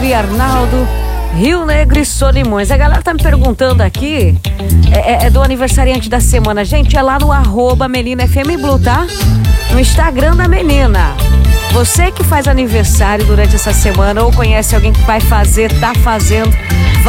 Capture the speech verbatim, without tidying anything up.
Silvia, Arnaldo, Rio Negro e Solimões. A galera tá me perguntando aqui, é, é do aniversariante da semana. Gente, é lá no arroba Melina F M Blue, tá? No Instagram da menina. Você que faz aniversário durante essa semana ou conhece alguém que vai fazer, tá fazendo,